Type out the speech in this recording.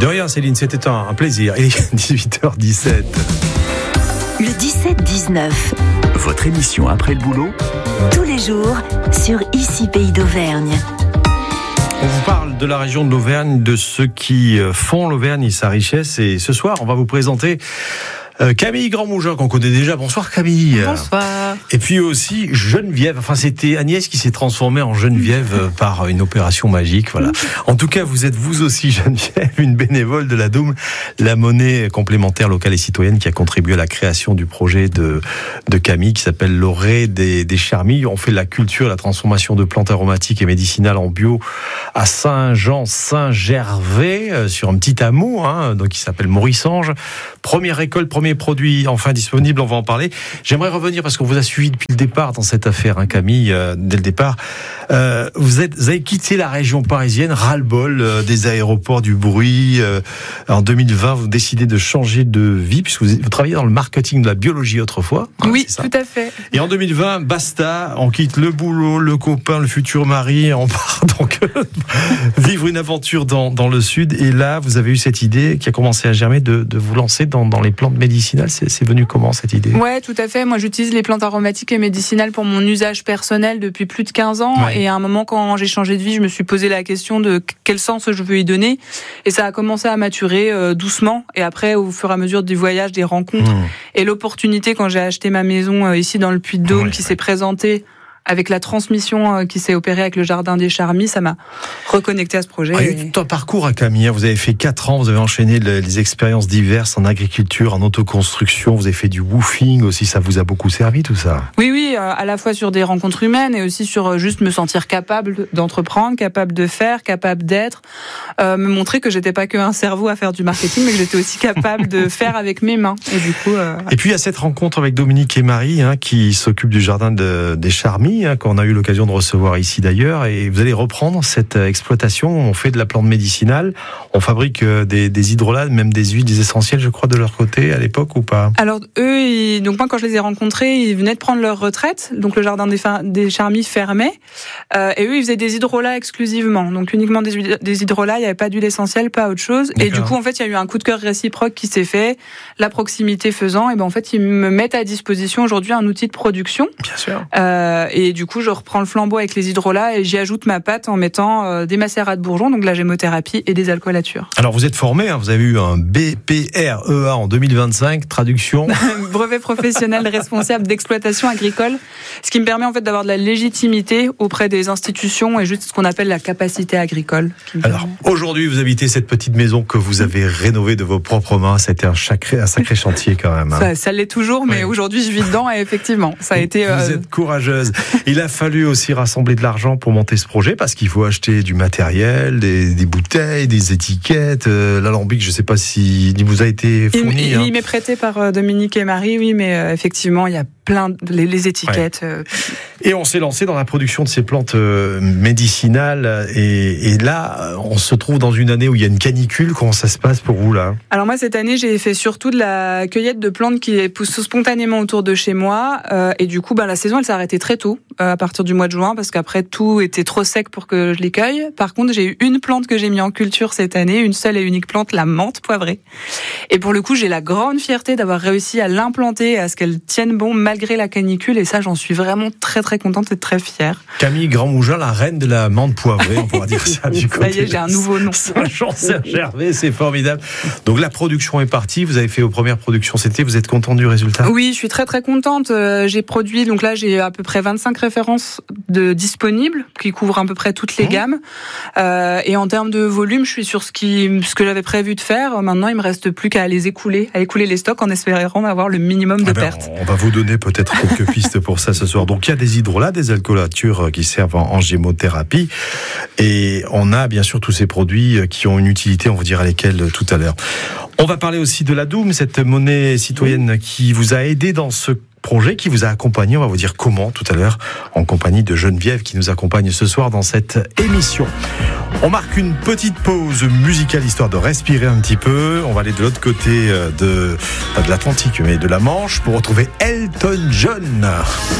De rien Céline, c'était un plaisir. Il est 18h17. Le 17-19. Votre émission après le boulot, Tous les jours sur Ici Pays d'Auvergne. On vous parle de la région de l'Auvergne, de ceux qui font l'Auvergne et sa richesse. Et ce soir, on va vous présenter Camille Grandmougin, qu'on connaît déjà. Bonsoir Camille. Bonsoir. Et puis aussi Geneviève. Enfin, c'était Agnès qui s'est transformée en Geneviève par une opération magique. Voilà. En tout cas, vous êtes vous aussi Geneviève, une bénévole de la Doum, la monnaie complémentaire locale et citoyenne qui a contribué à la création du projet de Camille qui s'appelle l'Orée des Charmilles. On fait de la culture, la transformation de plantes aromatiques et médicinales en bio à Saint-Jean-Saint-Gervais, sur un petit hameau, donc qui s'appelle Morissange. Première récolte, premier produit enfin disponible, on va en parler. J'aimerais revenir parce qu'on vous a suivi depuis le départ dans cette affaire, Camille, dès le départ. Vous avez quitté la région parisienne, ras-le-bol des aéroports, du bruit. En 2020, vous décidez de changer de vie puisque vous travaillez dans le marketing de la biologie autrefois. Oui, tout à fait. Et en 2020, basta, on quitte le boulot, le copain, le futur mari, on part donc vivre une aventure dans le sud. Et là, vous avez eu cette idée qui a commencé à germer de vous lancer dans les plantes médicinales. C'est venu comment cette idée ? Ouais, tout à fait. Moi, j'utilise les plantes aromatiques et médicinales pour mon usage personnel depuis plus de 15 ans. Ouais. Et à un moment, quand j'ai changé de vie, je me suis posé la question de quel sens je veux y donner. Et ça a commencé à maturer doucement. Et après, au fur et à mesure du voyage, des rencontres et l'opportunité, quand j'ai acheté ma maison ici dans le Puy-de-Dôme, qui s'est présentée avec la transmission qui s'est opérée avec le Jardin des Charmilles, ça m'a reconnecté à ce projet. Il y a eu tout un parcours à Camille. Vous avez fait 4 ans, vous avez enchaîné les expériences diverses en agriculture, en autoconstruction, vous avez fait du woofing aussi, ça vous a beaucoup servi tout ça ? Oui, à la fois sur des rencontres humaines et aussi sur juste me sentir capable d'entreprendre, capable de faire, capable d'être, me montrer que j'étais pas qu'un cerveau à faire du marketing, mais que j'étais aussi capable de faire avec mes mains. Et du coup. Et puis il y a cette rencontre avec Dominique et Marie, qui s'occupent du Jardin des Charmilles, qu'on a eu l'occasion de recevoir ici d'ailleurs, et vous allez reprendre cette exploitation. On fait de la plante médicinale, on fabrique des hydrolats, même des huiles, des essentiels, je crois, de leur côté à l'époque ou pas ? Alors eux, donc moi quand je les ai rencontrés, ils venaient de prendre leur retraite, donc le Jardin des Charmilles fermait, et eux ils faisaient des hydrolats exclusivement, donc uniquement des hydrolats, il n'y avait pas d'huile essentielle, pas autre chose. D'accord. Et du coup en fait il y a eu un coup de cœur réciproque qui s'est fait, la proximité faisant, et ben en fait ils me mettent à disposition aujourd'hui un outil de production. Bien sûr. Et du coup, je reprends le flambeau avec les hydrolats et j'y ajoute ma pâte en mettant des macérats de bourgeons, donc de la gémothérapie et des alcoolatures. Alors, vous êtes formé, vous avez eu un BPREA en 2025, traduction. Brevet professionnel responsable d'exploitation agricole, ce qui me permet en fait d'avoir de la légitimité auprès des institutions et juste ce qu'on appelle la capacité agricole. Alors, aujourd'hui, vous habitez cette petite maison que vous avez rénovée de vos propres mains. C'était un sacré chantier quand même. Ça l'est toujours, mais aujourd'hui, je vis dedans et effectivement, ça a été... Vous êtes courageuse. Il a fallu aussi rassembler de l'argent pour monter ce projet parce qu'il faut acheter du matériel, des bouteilles, des étiquettes, l'alambic, je ne sais pas si il vous a été fourni. Il m'est prêté par Dominique et Marie, oui, mais effectivement, il y a plein les étiquettes. Ouais. Et on s'est lancé dans la production de ces plantes médicinales et là, on se trouve dans une année où il y a une canicule. Comment ça se passe pour vous là ? Alors moi, cette année, j'ai fait surtout de la cueillette de plantes qui poussent spontanément autour de chez moi et du coup, la saison, elle s'est arrêtée très tôt, à partir du mois de juin, parce qu'après, tout était trop sec pour que je les cueille. Par contre, j'ai eu une plante que j'ai mis en culture cette année, une seule et unique plante, la menthe poivrée. Et pour le coup, j'ai la grande fierté d'avoir réussi à l'implanter, à ce qu'elle tienne bon malgré la canicule, et ça, j'en suis vraiment très très contente et très fière. Camille Grandmougin, la reine de la menthe poivrée, on pourra dire ça du côté. Ça y est, j'ai un nouveau nom. Saint-Jean-Saint-Gervais, c'est formidable. Donc la production est partie, vous avez fait vos premières productions, vous êtes content du résultat ? Oui, je suis très très contente. J'ai produit, donc là j'ai à peu près 25 références disponibles qui couvrent à peu près toutes les gammes. Et en termes de volume, je suis sur ce que j'avais prévu de faire. Maintenant, il me reste plus qu'à les écouler les stocks en espérant avoir le minimum de pertes. On va vous donner peut-être quelques pistes pour ça ce soir. Donc il y a des hydrolats, des alcoolatures qui servent en gémothérapie, et on a bien sûr tous ces produits qui ont une utilité, on vous dira lesquels tout à l'heure. On va parler aussi de la Doum, cette monnaie citoyenne qui vous a aidé dans ce projet, qui vous a accompagné. On va vous dire comment tout à l'heure, en compagnie de Geneviève qui nous accompagne ce soir dans cette émission. On marque une petite pause musicale histoire de respirer un petit peu. On va aller de l'autre côté de l'Atlantique, mais de la Manche, pour retrouver Elton John.